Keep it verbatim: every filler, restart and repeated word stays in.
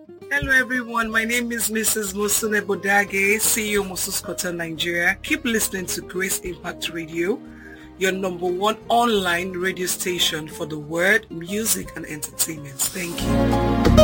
Hello everyone, my name is Missus Musune Bodage, C E O Musus Cotton Nigeria. Keep listening to Grace Impact Radio, your number one online radio station for the word, music and entertainment. Thank you.